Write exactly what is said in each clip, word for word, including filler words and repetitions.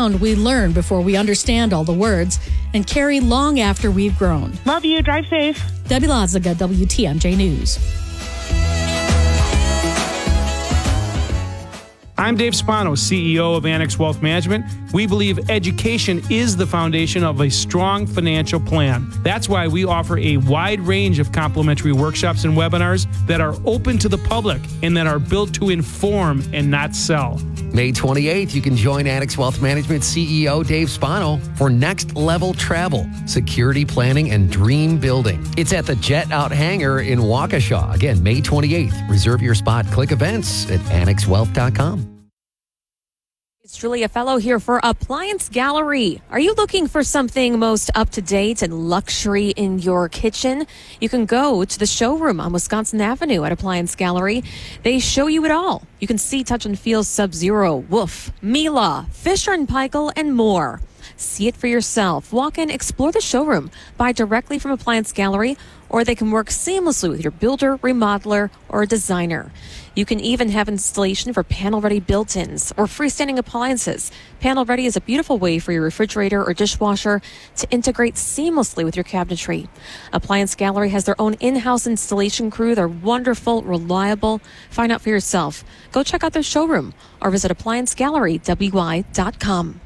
sound we learn before we understand all the words and carry long after we've grown. Love you. Drive safe. Debbie Loziga, W T M J News. I'm Dave Spano, C E O of Annex Wealth Management. We believe education is the foundation of a strong financial plan. That's why we offer a wide range of complimentary workshops and webinars that are open to the public and that are built to inform and not sell. May twenty-eighth, you can join Annex Wealth Management C E O Dave Spano for Next Level Travel, Security Planning, and Dream Building. It's at the Jet Out Hangar in Waukesha. Again, May twenty-eighth. Reserve your spot. Click events at annex wealth dot com. It's Julia Fellow here for Appliance Gallery. Are you looking for something most up-to-date and luxury in your kitchen? You can go to the showroom on Wisconsin Avenue at Appliance Gallery. They show you it all. You can see, touch, and feel Sub-Zero, Wolf, Miele, Fisher and Paykel, and more. See it for yourself. Walk in, explore the showroom, buy directly from Appliance Gallery, or they can work seamlessly with your builder, remodeler, or designer. You can even have installation for panel-ready built-ins or freestanding appliances. Panel-ready is a beautiful way for your refrigerator or dishwasher to integrate seamlessly with your cabinetry. Appliance Gallery has their own in-house installation crew. They're wonderful, reliable. Find out for yourself. Go check out their showroom or visit appliance gallery w y dot com.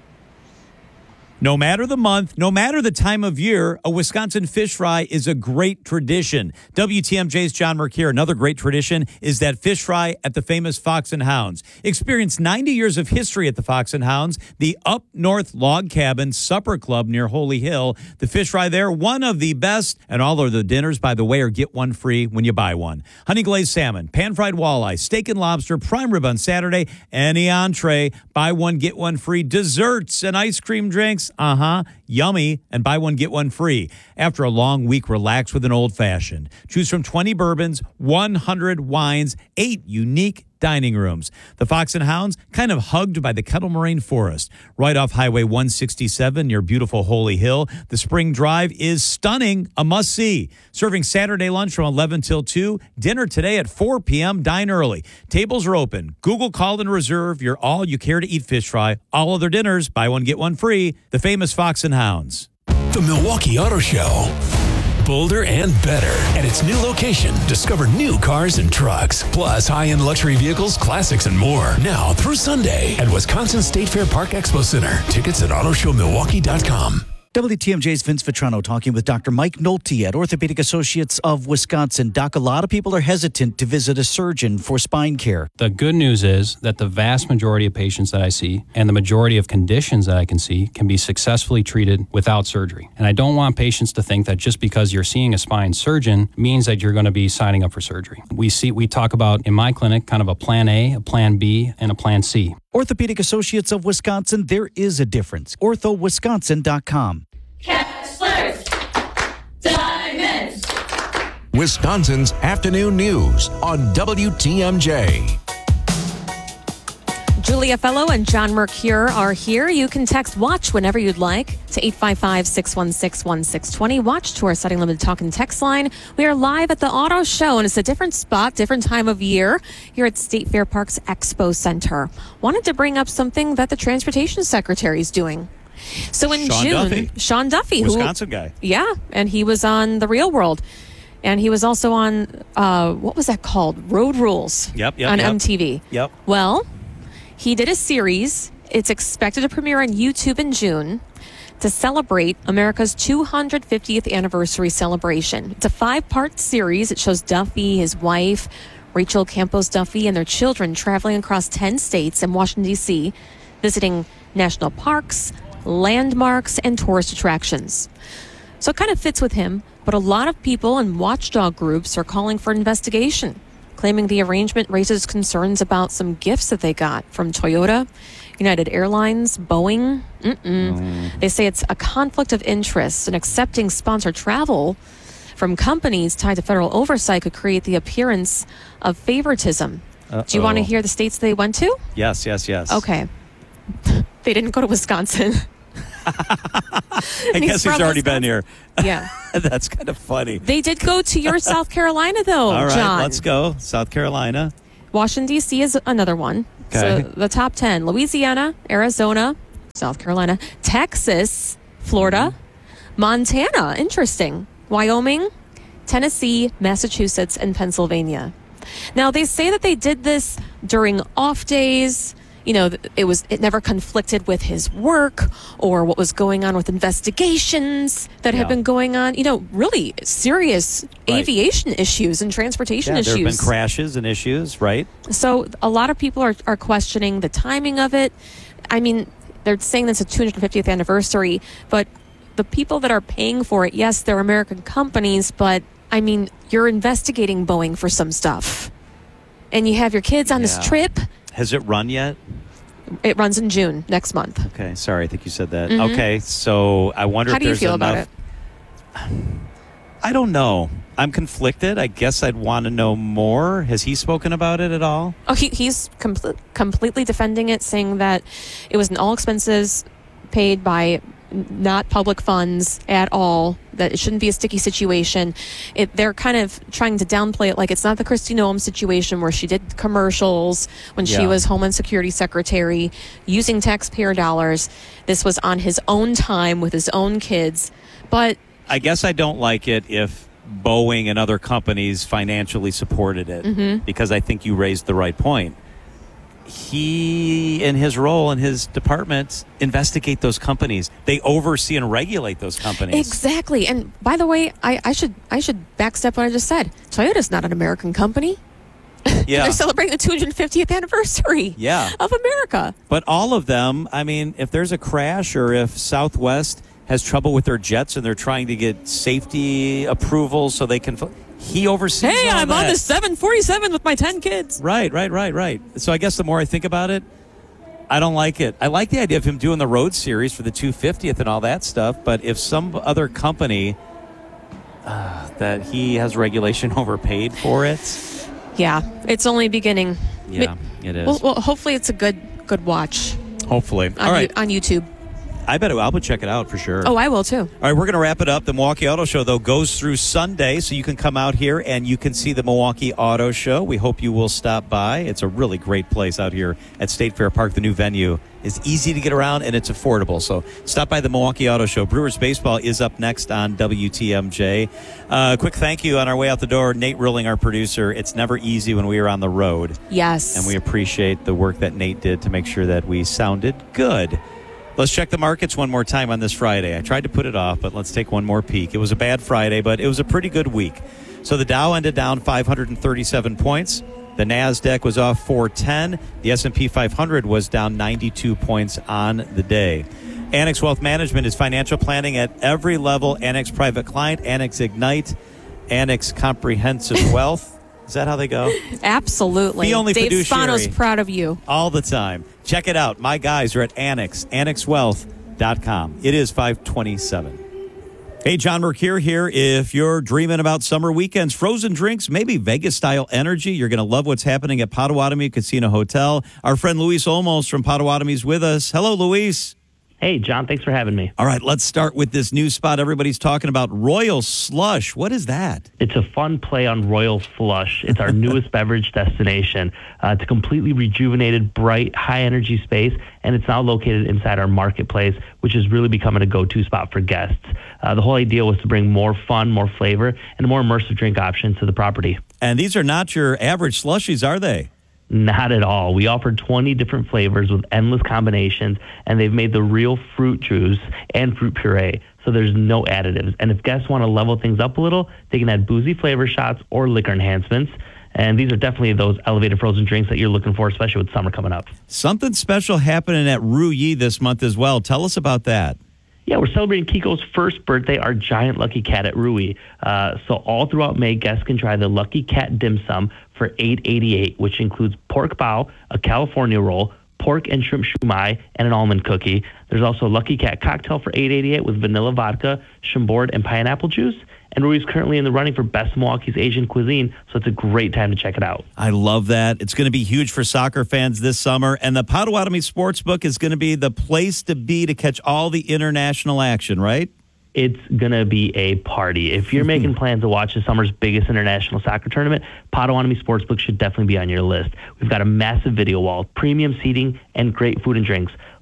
No matter the month, no matter the time of year, a Wisconsin fish fry is a great tradition. W T M J's John Mercure. Another great tradition is that fish fry at the famous Fox and Hounds. Experience ninety years of history at the Fox and Hounds, the Up North Log Cabin Supper Club near Holy Hill. The fish fry there, one of the best, and all of the dinners, by the way, are get one free when you buy one. Honey glazed salmon, pan-fried walleye, steak and lobster, prime rib on Saturday, any entree, buy one, get one free. Desserts and ice cream drinks. Uh-huh. Yummy. And buy one, get one free. After a long week, relax with an old-fashioned. Choose from twenty bourbons, one hundred wines, eight unique dining rooms. The Fox and Hounds, kind of hugged by the Kettle Moraine Forest. Right off Highway one sixty-seven near beautiful Holy Hill. The Spring Drive is stunning, a must-see. Serving Saturday lunch from eleven till two. Dinner today at four p.m. Dine early. Tables are open. Google, call, and reserve your all-you-care-to-eat fish fry. All other dinners, buy one, get one free. The famous Fox and Hounds. The Milwaukee Auto Show. Bolder and better. At its new location, discover new cars and trucks, plus high-end luxury vehicles, classics, and more. Now through Sunday at Wisconsin State Fair Park Expo Center. Tickets at auto show milwaukee dot com. W T M J's Vince Vitrano talking with Doctor Mike Nolte at Orthopedic Associates of Wisconsin. Doc, a lot of people are hesitant to visit a surgeon for spine care. The good news is that the vast majority of patients that I see and the majority of conditions that I can see can be successfully treated without surgery. And I don't want patients to think that just because you're seeing a spine surgeon means that you're going to be signing up for surgery. We see, we talk about in my clinic kind of a plan A, a plan B, and a plan C. Orthopedic Associates of Wisconsin, there is a difference. ortho wisconsin dot com. Kessler's Diamonds. Wisconsin's afternoon news on W T M J. Julia Fellow and John Mercure are here. You can text WATCH whenever you'd like to eight five five, six one six, one six two zero. WATCH to our Setting Limited Talk and Text line. We are live at the Auto Show, and it's a different spot, different time of year here at State Fair Park's Expo Center. Wanted to bring up something that the Transportation Secretary is doing. So in Sean June, Duffy. Sean Duffy, Wisconsin who, guy. Yeah, and he was on The Real World. And he was also on, uh, what was that called? Road Rules. Yep, yep, on yep. M T V. Yep. Well, he did a series. It's expected to premiere on YouTube in June to celebrate America's two hundred fiftieth anniversary celebration. It's a five-part series. It shows Duffy, his wife, Rachel Campos Duffy, and their children traveling across ten states and Washington, D C, visiting national parks, landmarks, and tourist attractions. So it kind of fits with him, but a lot of people and watchdog groups are calling for investigation, claiming the arrangement raises concerns about some gifts that they got from Toyota, United Airlines, Boeing. Mm-mm. Mm. They say it's a conflict of interest, and accepting sponsored travel from companies tied to federal oversight could create the appearance of favoritism. Uh-oh. Do you want to hear the states they went to? Yes, yes, yes. Okay. They didn't go to Wisconsin. I guess he's already been here. Yeah. That's kind of funny. They did go to your South Carolina, though, All right, John. let's go. South Carolina. Washington, D C is another one. Okay. So the top ten: Louisiana, Arizona, South Carolina, Texas, Florida, Montana, interesting, Wyoming, Tennessee, Massachusetts, and Pennsylvania. Now, they say that they did this during off days. You know, it was it never conflicted with his work or what was going on with investigations that Yeah. had been going on. You know, really serious Right. aviation issues and transportation Yeah, issues. there have been crashes and issues, right? So a lot of people are, are questioning the timing of it. I mean, they're saying it's a two hundred fiftieth anniversary, but the people that are paying for it, yes, they're American companies, but I mean, you're investigating Boeing for some stuff. And you have your kids on this Yeah. trip. Has it run yet? It runs in June next month. Okay, sorry, I think you said that. Mhm. Okay, so I wonder How if do you there's feel enough. about it? I don't know. I'm conflicted. I guess I'd want to know more. Has he spoken about it at all? Oh, he, he's com- completely defending it, saying that it was an all expenses paid by not public funds at all, that it shouldn't be a sticky situation. It, they're kind of trying to downplay it like it's not the Kristi Noem situation where she did commercials when she Yeah. was Homeland Security Secretary using taxpayer dollars. This was on his own time with his own kids. But I guess I don't like it if Boeing and other companies financially supported it, Mhm. because I think you raised the right point. He, in his role in his department, investigate those companies. They oversee and regulate those companies. exactly. And by the way, I, I should I should backstep what I just said. Toyota's not an American company. Yeah. They're celebrating the two hundred fiftieth anniversary Yeah. of America. But all of them, I mean, if there's a crash or if Southwest has trouble with their jets and they're trying to get safety approval so they can, fl- he oversees Hey, all I'm on that. the seven forty-seven with my ten kids. Right, right, right, right. So I guess the more I think about it, I don't like it. I like the idea of him doing the road series for the two hundred fiftieth and all that stuff, but if some other company uh, that he has regulation overpaid for it, Yeah, it's only beginning. yeah, it is. Well, well hopefully it's a good good watch Hopefully. on, All right. you, on YouTube. I bet I will check it out for sure. Oh, I will too. All right, we're going to wrap it up. The Milwaukee Auto Show, though, goes through Sunday, so you can come out here and you can see the Milwaukee Auto Show. We hope you will stop by. It's a really great place out here at State Fair Park. The new venue is easy to get around and it's affordable. So stop by the Milwaukee Auto Show. Brewers Baseball is up next on W T M J. Uh, quick thank you on our way out the door, Nate Rilling, our producer. It's never easy when we are on the road. Yes. And we appreciate the work that Nate did to make sure that we sounded good. Let's check the markets one more time on this Friday. I tried to put it off, but let's take one more peek. It was a bad Friday, but it was a pretty good week. So the Dow ended down five hundred thirty-seven points. The NASDAQ was off four ten. The S and P five hundred was down ninety-two points on the day. Annex Wealth Management is financial planning at every level. Annex Private Client, Annex Ignite, Annex Comprehensive Wealth. Is that how they go? Absolutely. The only Dave fiduciary. Spano's proud of you. All the time. Check it out. My guys are at Annex, annex wealth dot com. It is five twenty-seven. Hey, John Mercure here. If you're dreaming about summer weekends, frozen drinks, maybe Vegas-style energy, you're going to love what's happening at Potawatomi Casino Hotel. Our friend Luis Olmos from Potawatomi is with us. Hello, Luis. Hey, John, thanks for having me. All right, let's start with this new spot everybody's talking about, Royal Slush. What is that? It's a fun play on Royal Flush. It's our newest beverage destination. Uh, it's a completely rejuvenated, bright, high-energy space, and it's now located inside our marketplace, which is really becoming a go-to spot for guests. Uh, the whole idea was to bring more fun, more flavor, and a more immersive drink option to the property. And these are not your average slushies, are they? Not at all. We offer twenty different flavors with endless combinations, and they've made the real fruit juice and fruit puree, so there's no additives. And if guests want to level things up a little, they can add boozy flavor shots or liquor enhancements. And these are definitely those elevated frozen drinks that you're looking for, especially with summer coming up. Something special happening at Rue Yi this month as well. Tell us about that. Yeah, we're celebrating Kiko's first birthday, our giant Lucky Cat at Rui. Uh, so all throughout May, guests can try the Lucky Cat dim sum for eight eighty-eight, which includes pork bao, a California roll, pork and shrimp shumai, and an almond cookie. There's also a Lucky Cat cocktail for eight eighty-eight with vanilla vodka, chambord, and pineapple juice. And Rui's currently in the running for Best Milwaukee's Asian Cuisine, so it's a great time to check it out. I love that. It's going to be huge for soccer fans this summer, and the Potawatomi Sportsbook is going to be the place to be to catch all the international action, right? It's going to be a party. If you're making plans to watch the summer's biggest international soccer tournament, Potawatomi Sportsbook should definitely be on your list. We've got a massive video wall, premium seating, and great food and drinks.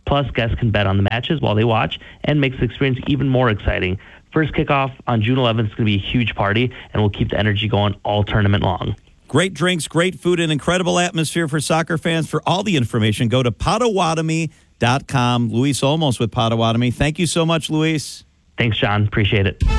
Plus, guests can bet on the matches while they watch and makes the experience even more exciting. First kickoff on June eleventh is going to be a huge party, and we'll keep the energy going all tournament long. Great drinks, great food, and incredible atmosphere for soccer fans. For all the information, go to Potawatomi dot com. Luis Olmos with Potawatomi. Thank you so much, Luis. Thanks, John. Appreciate it.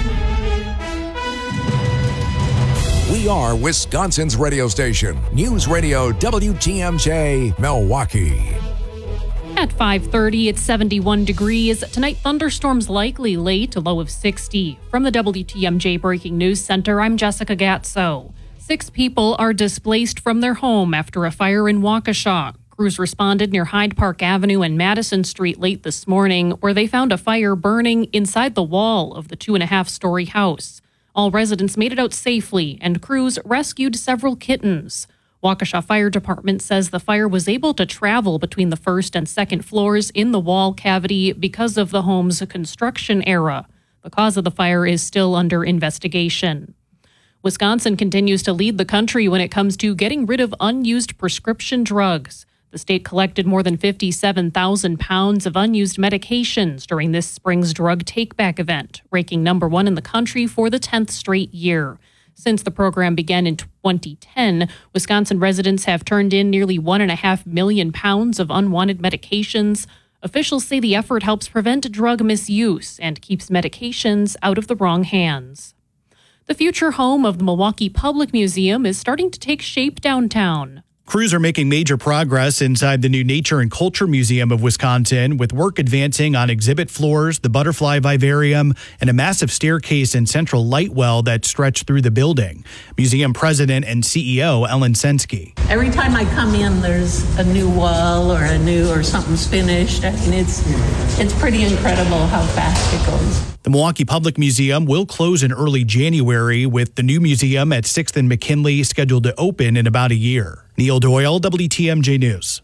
We are Wisconsin's radio station. News Radio W T M J, Milwaukee. At five thirty, it's seventy-one degrees. Tonight, thunderstorms likely late, a low of sixty. From the W T M J Breaking News Center, I'm Jessica Gatso. Six people are displaced from their home after a fire in Waukesha. Crews responded near Hyde Park Avenue and Madison Street late this morning, where they found a fire burning inside the wall of the two-and-a-half-story house. All residents made it out safely, and crews rescued several kittens. Waukesha Fire Department says the fire was able to travel between the first and second floors in the wall cavity because of the home's construction era. The cause of the fire is still under investigation. Wisconsin continues to lead the country when it comes to getting rid of unused prescription drugs. The state collected more than fifty-seven thousand pounds of unused medications during this spring's drug take-back event, ranking number one in the country for the tenth straight year. Since the program began in twenty ten, Wisconsin residents have turned in nearly one and a half million pounds of unwanted medications. Officials say the effort helps prevent drug misuse and keeps medications out of the wrong hands. The future home of the Milwaukee Public Museum is starting to take shape downtown. Crews are making major progress inside the new Nature and Culture Museum of Wisconsin, with work advancing on exhibit floors, the butterfly vivarium, and a massive staircase and central light well that stretch through the building. Museum president and C E O Ellen Sensky. Every time I come in, there's a new wall or a new or something's finished. I mean, it's it's pretty incredible how fast it goes. The Milwaukee Public Museum will close in early January, with the new museum at sixth and McKinley scheduled to open in about a year. Neil Doyle, W T M J News.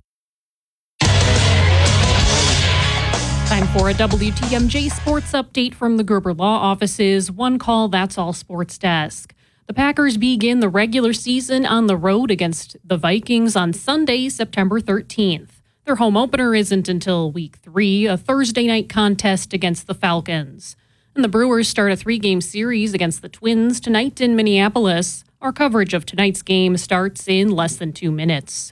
Time for a W T M J sports update from the Gerber Law Office's One Call, That's All Sports Desk. The Packers begin the regular season on the road against the Vikings on Sunday, September thirteenth. Their home opener isn't until week three, a Thursday night contest against the Falcons. And the Brewers start a three-game series against the Twins tonight in Minneapolis. Our coverage of tonight's game starts in less than two minutes.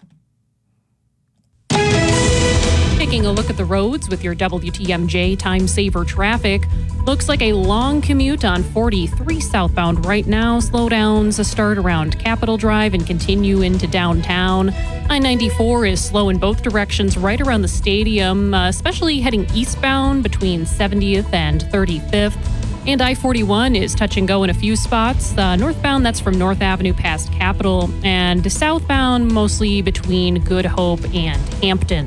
Taking a look at the roads with your W T M J Time Saver traffic. Looks like a long commute on forty-three southbound right now. Slowdowns start around Capitol Drive and continue into downtown. I ninety-four is slow in both directions right around the stadium, uh, especially heading eastbound between seventieth and thirty-fifth. And I forty-one is touch and go in a few spots. Uh, northbound, that's from North Avenue past Capitol, and southbound mostly between Good Hope and Hampton.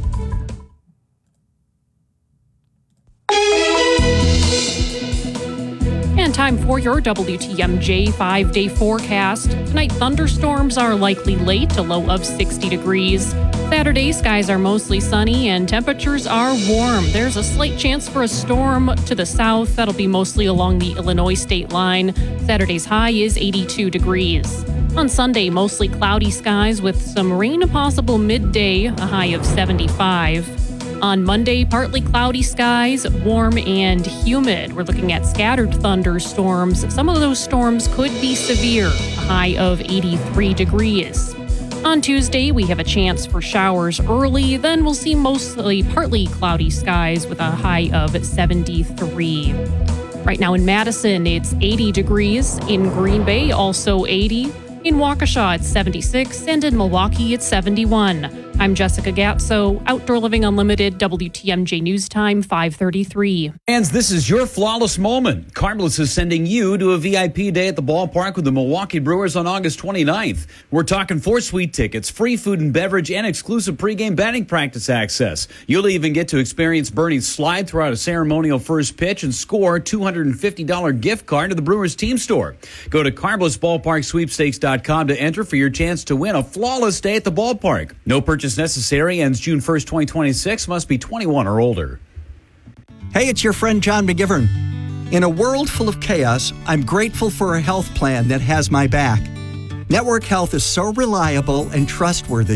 And time for your W T M J five-day forecast. Tonight, thunderstorms are likely late, a low of sixty degrees. Saturday, skies are mostly sunny and temperatures are warm. There's a slight chance for a storm to the south. That'll be mostly along the Illinois state line. Saturday's high is eighty-two degrees. On Sunday, mostly cloudy skies with some rain possible midday, a high of seventy-five. On Monday, partly cloudy skies, warm and humid. We're looking at scattered thunderstorms. Some of those storms could be severe, a high of eighty-three degrees. On Tuesday, we have a chance for showers early. Then we'll see mostly partly cloudy skies with a high of seventy-three. Right now in Madison, it's eighty degrees. In Green Bay, also eighty. In Waukesha, it's seventy-six. And in Milwaukee, it's seventy-one. I'm Jessica Gatso, Outdoor Living Unlimited, W T M J News Time, five thirty-three. Fans, this is your flawless moment. Carbless is sending you to a V I P day at the ballpark with the Milwaukee Brewers on August twenty-ninth. We're talking four sweet tickets, free food and beverage, and exclusive pregame batting practice access. You'll even get to experience Bernie slide throughout a ceremonial first pitch and score a two hundred fifty dollars gift card to the Brewers team store. Go to carbless ballpark sweepstakes dot com to enter for your chance to win a flawless day at the ballpark. No purchase necessary. Ends June first, twenty twenty-six. Must be twenty-one or older. Hey, it's your friend John McGivern. In a world full of chaos, I'm grateful for a health plan that has my back. Network Health is so reliable and trustworthy,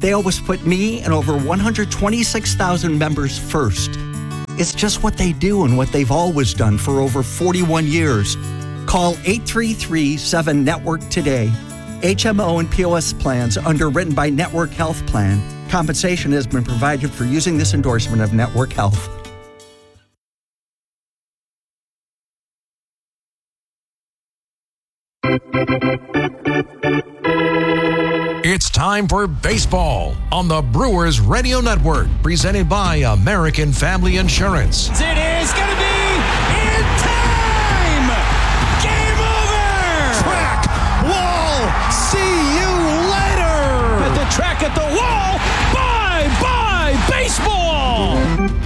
They always put me and over one hundred twenty-six thousand members first. It's just what they do and what they've always done for over forty-one years. Call eight three three, seven, network today. H M O and P O S plans underwritten by Network Health Plan. Compensation has been provided for using this endorsement of Network Health. It's time for baseball on the Brewers Radio Network, presented by American Family Insurance. It is going to be in time! Game over! Track, wall, see you later! At the track, at the wall, bye-bye baseball!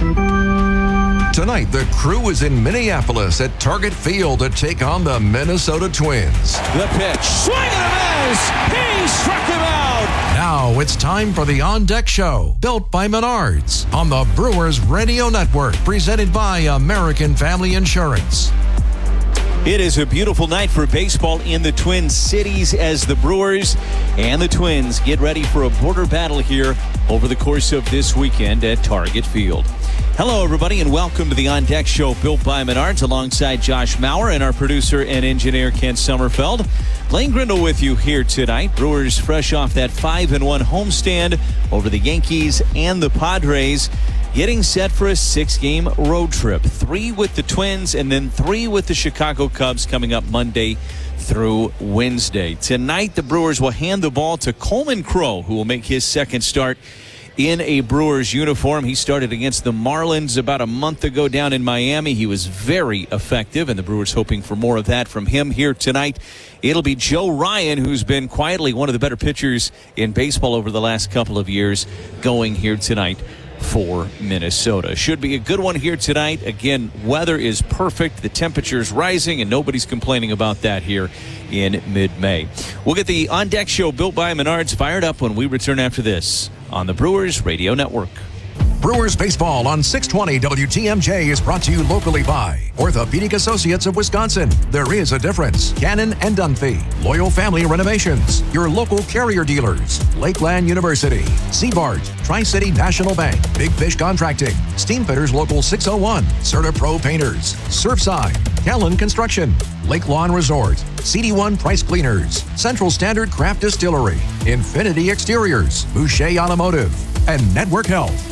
Tonight, the Crew is in Minneapolis at Target Field to take on the Minnesota Twins. The pitch, swing and a miss! He struck him out! Now it's time for the On Deck Show, built by Menards, on the Brewers Radio Network, presented by American Family Insurance. It is a beautiful night for baseball in the Twin Cities as the Brewers and the Twins get ready for a border battle here over the course of this weekend at Target Field. Hello, everybody, and welcome to the On Deck Show, built by Menards, alongside Josh Maurer and our producer and engineer, Kent Sommerfeld. Lane Grindle with you here tonight. Brewers fresh off that five and one homestand over the Yankees and the Padres, getting set for a six-game road trip. Three with the Twins and then three with the Chicago Cubs coming up Monday through Wednesday. Tonight, the Brewers will hand the ball to Coleman Crow, who will make his second start in a Brewers uniform. He started against the Marlins about a month ago down in Miami. He was very effective, and the Brewers hoping for more of that from him here tonight. It'll be Joe Ryan, who's been quietly one of the better pitchers in baseball over the last couple of years, going here tonight for Minnesota. Should be a good one here tonight. Again, weather is perfect. The temperature's rising, and nobody's complaining about that here in mid-May. We'll get the On Deck Show, built by Menards, fired up when we return after this on the Brewers Radio Network. Brewers Baseball on six twenty W T M J is brought to you locally by Orthopedic Associates of Wisconsin. There is a difference. Cannon and Dunphy. Loyal Family Renovations. Your local carrier dealers. Lakeland University. Seabart. Tri-City National Bank. Big Fish Contracting. Steamfitters Local six oh one. Certa Pro Painters. Surfside. Callan Construction. Lake Lawn Resort. C D one Price Cleaners. Central Standard Craft Distillery. Infinity Exteriors. Boucher Automotive. And Network Health.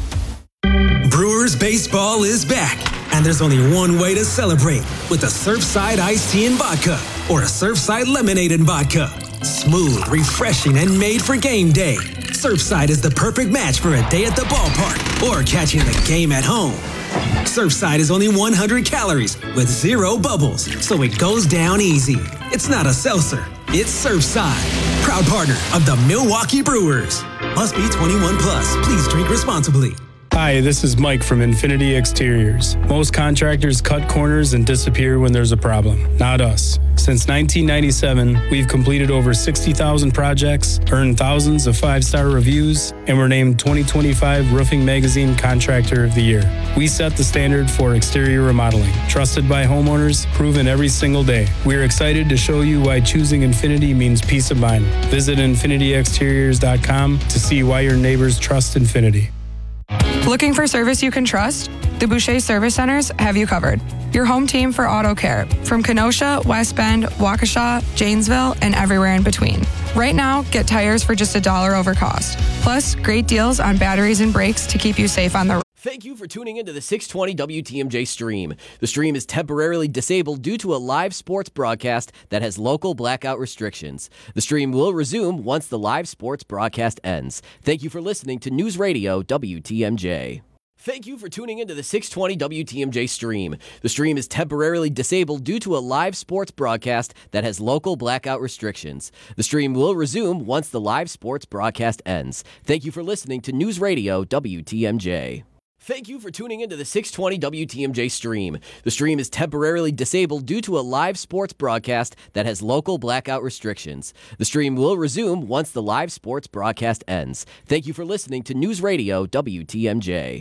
Brewers baseball is back, and there's only one way to celebrate, with a Surfside iced tea and vodka or a Surfside lemonade and vodka. Smooth, refreshing, and made for game day. Surfside is the perfect match for a day at the ballpark or catching the game at home. Surfside is only one hundred calories with zero bubbles, so it goes down easy. It's not a seltzer, it's Surfside. Proud partner of the Milwaukee Brewers. Must be twenty-one plus. Please drink responsibly. Hi, this is Mike from Infinity Exteriors. Most contractors cut corners and disappear when there's a problem. Not us. Since nineteen ninety-seven, we've completed over sixty thousand projects, earned thousands of five-star reviews, and were named twenty twenty-five Roofing Magazine Contractor of the Year. We set the standard for exterior remodeling. Trusted by homeowners, proven every single day. We're excited to show you why choosing Infinity means peace of mind. Visit infinity exteriors dot com to see why your neighbors trust Infinity. Looking for service you can trust? The Boucher Service Centers have you covered. Your home team for auto care, from Kenosha, West Bend, Waukesha, Janesville, and everywhere in between. Right now, get tires for just a dollar over cost. Plus, great deals on batteries and brakes to keep you safe on the road. Thank you for tuning into the six twenty W T M J stream. The stream is temporarily disabled due to a live sports broadcast that has local blackout restrictions. The stream will resume once the live sports broadcast ends. Thank you for listening to News Radio W T M J. Thank you for tuning into the six twenty W T M J stream. The stream is temporarily disabled due to a live sports broadcast that has local blackout restrictions. The stream will resume once the live sports broadcast ends. Thank you for listening to News Radio W T M J. Thank you for tuning into the six twenty W T M J stream. The stream is temporarily disabled due to a live sports broadcast that has local blackout restrictions. The stream will resume once the live sports broadcast ends. Thank you for listening to News Radio W T M J.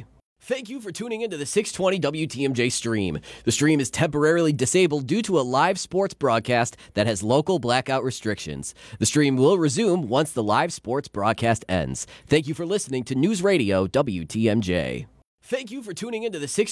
Thank you for tuning into the six twenty W T M J stream. The stream is temporarily disabled due to a live sports broadcast that has local blackout restrictions. The stream will resume once the live sports broadcast ends. Thank you for listening to News Radio W T M J. Thank you for tuning into the six